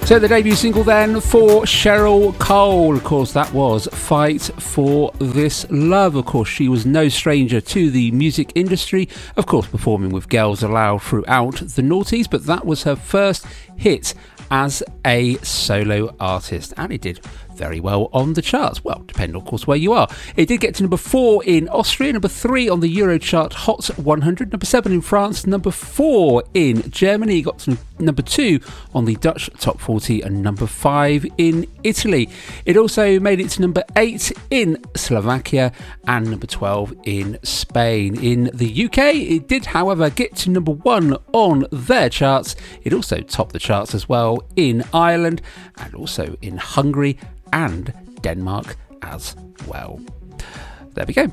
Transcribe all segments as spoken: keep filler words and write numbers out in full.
So the debut single then for Cheryl Cole, of course, that was Fight for This Love. Of course, she was no stranger to the music industry, of course, performing with Girls Aloud throughout the noughties, but that was her first hit as a solo artist, and it did very well on the charts. Well, depending, of course, where you are. It did get to number four in Austria, number three on the Eurochart Hot one hundred, number seven in France, number four in Germany, got to number two on the Dutch Top forty, and number five in Italy. It also made it to number eight in Slovakia and number twelve in Spain. In the U K, it did, however, get to number one on their charts. It also topped the charts as well in Ireland and also in Hungary and Denmark as well. There we go.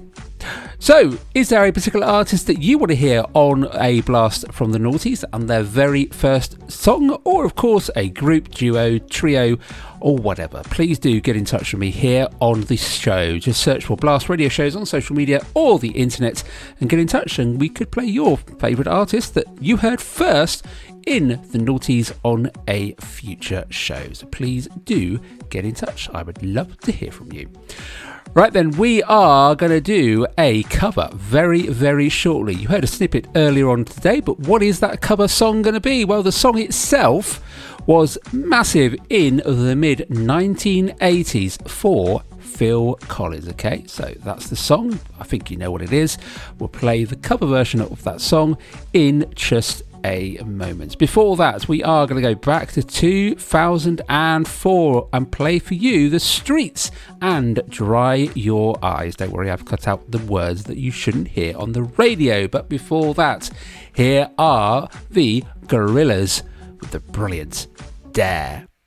So, is there a particular artist that you want to hear on a blast from the noughties and their very first song, or of course a group, duo, trio, or whatever? Please do get in touch with me here on the show. Just search for Blast Radio Shows on social media or the internet and get in touch, and we could play your favourite artist that you heard first in the noughties on a future show. So please do get in touch. I would love to hear from you. Right then, we are going to do a cover very, very shortly. You heard a snippet earlier on today, but what is that cover song going to be? Well, the song itself was massive in the mid nineteen eighties for Phil Collins. Okay, so that's the song. I think you know what it is. We'll play the cover version of that song in just a moment. Before that, we are going to go back to two thousand four and play for you The Streets and Dry Your Eyes. Don't worry, I've cut out the words that you shouldn't hear on the radio. But before that, here are the Gorillaz with the brilliant Dare.